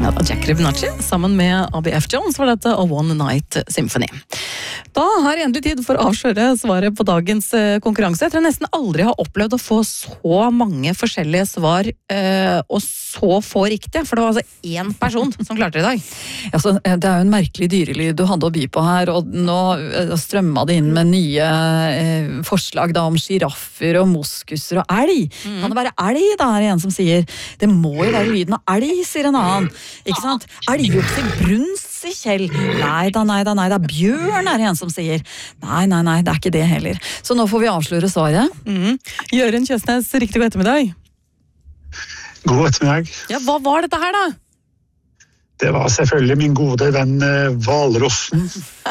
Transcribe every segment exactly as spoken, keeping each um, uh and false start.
Ja, da Jack Rivnacci sammen med A B F Jones var dette A One Night Symphony. Da har endelig tid for å avsløre svaret på dagens konkurranse. Jeg tror jeg nesten aldri har opplevd å få så mange forskjellige svar, eh, og så få riktige, for det var altså én person som klarte det i dag. Ja, så det er jo en merkelig dyrelyd du hadde å by på her, og nå strømma det inn med nye eh, forslag da, om giraffer og moskuser og elg. Mm. Kan det være elg, da, er det en som sier. Det må jo være lyden av elg, sier en annen. Ikke sant? Elgjokse bruns i Kjell. Nei da, nei da, nei da. Bjørn er det en som sier. Nei, nei, nei, det er ikke det heller. Så nå får vi avsløre svaret. Mm. Jørund Kjøsnes, riktig god ettermiddag. God ettermiddag. Ja, hva var dette her da? Det var selvfølgelig min gode venn Hvalrossen.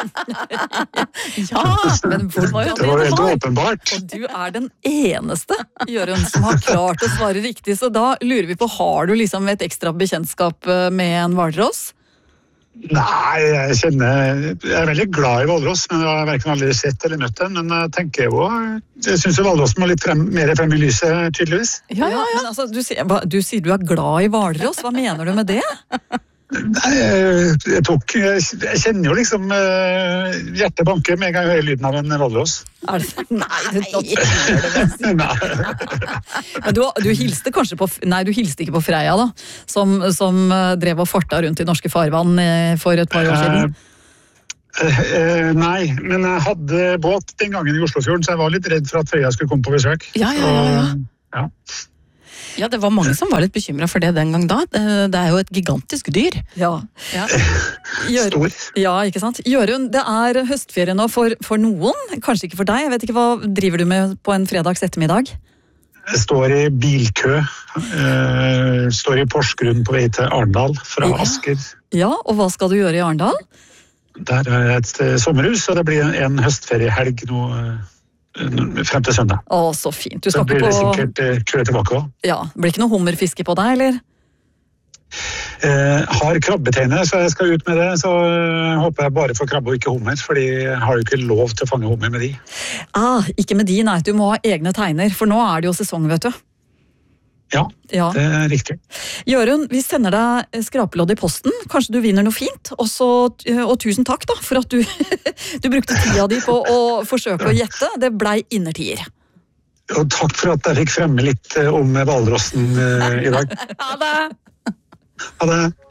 Ja, men hvor var jo det det var helt var? åpenbart. Og du er den eneste, Jørund, som har klart å svare riktig. Så da lurer vi på, har du liksom et ekstra bekjentskap med en hvalross? Nei, jeg kjenner Jeg er veldig glad i Hvalross, men jeg har hverken aldri sett eller møtt den. Men jeg tenker jo Jeg syns Hvalrossen var litt frem, mer frem i lyset, tydeligvis. Ja, ja, ja. Men altså, du, sier, du sier du er glad i hvalross. Hva mener du med det? Nei, jeg, jeg tok Jeg, jeg kjenner jo liksom uh, hjertet banker med en gang jeg hører lyden av en Hvalross. Er det? Nei, det er Nei. Men du, du hilste kanskje på Nei, du hilste ikke på Freia, da, som, som drev og farta rundt i norske farvann for et par år siden. Uh, uh, nei, men jeg hadde båt den gangen i Oslofjorden, så jeg var litt redd for at Freia skulle komme på besøk. Ja, ja, ja, ja. Og, ja. Ja, det var mange som var litt bekymret for det den gang da. Det, det er jo et gigantisk dyr. Ja. Ja. Gjør, Stor. Ja, ikke sant? Jørund, det er høstferie nå for, for noen, kanskje ikke for deg. Jeg vet ikke, hva driver du med på en fredags ettermiddag? Jeg står i bilkø. Uh, står i Porsgrunn på vei til Arendal fra Ja. Asker. Ja, og hva skal du gjøre i Arendal? Der er et uh, sommerhus, og det blir en, en høstferiehelg nå uh, frem til søndag. Å, så fint. Du Så skal blir ikke det på sikkert uh, kø tilbake også. Ja, blir ikke noe hummerfiske på deg, eller? Uh, har krabbetegnet, så jeg skal ut med det. Så uh, håper jeg bare får krabbe og ikke hummer, fordi jeg har jo ikke lov til å fange hummer med de. Ah, ikke med de, nei. Du må ha egne tegner, for nå er det jo sesong, vet du. Ja, Ja. det er riktig. Jørund, vi sender deg skrapelodd i posten. Kanskje du vinner noe fint. Og, så, og tusen takk da, for at du, du brukte tida di på å forsøke å gjette. Det blei innertier. Og takk for at jeg fikk fremme litt uh, om Hvalrossen uh, i dag. Ha det! Ha det!